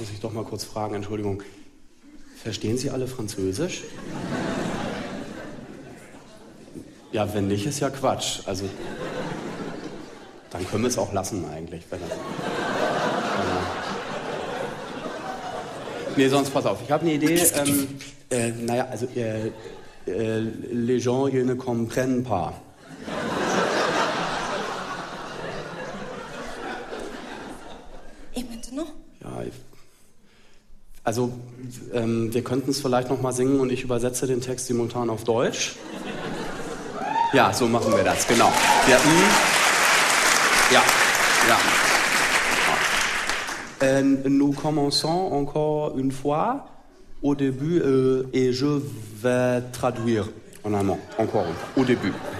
muss ich doch mal kurz fragen, Entschuldigung. Verstehen Sie alle Französisch? Ja, wenn nicht, ist ja Quatsch. Also, dann können wir es auch lassen eigentlich. Nee, sonst pass auf, ich habe eine Idee. Les gens, ils ne comprennent pas. Et maintenant? Ja, also, wir könnten es vielleicht noch mal singen und ich übersetze den Text simultan auf Deutsch. Ja, so machen wir das, genau. Ja. Nous commençons encore une fois au début et je vais traduire en allemand, encore au début.